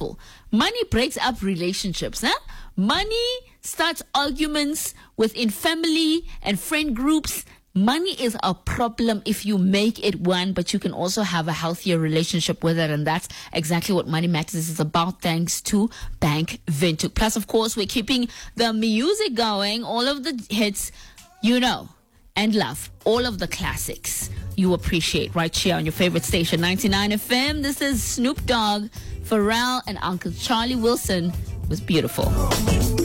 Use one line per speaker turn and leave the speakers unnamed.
simple. Money breaks up relationships. Money starts arguments within family and friend groups. Money is a problem if you make it one, but you can also have a healthier relationship with it. And that's exactly what Money Matters is about, thanks to Bank Windhoek. Plus, of course, we're keeping the music going. All of the hits, and love. All of the classics you appreciate right here on your favorite station, 99 FM. This is Snoop Dogg, Pharrell, and Uncle Charlie Wilson. It was beautiful.